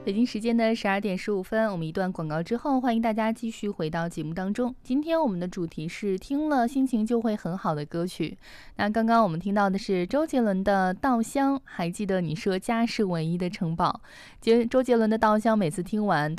北京时间的12点15分，我们一段广告之后，欢迎大家继续回到节目当中。今天我们的主题是听了心情就会很好的歌曲。那刚刚我们听到的是周杰伦的《稻香》，还记得你说家是唯一的城堡。周杰伦的《稻香》每次听完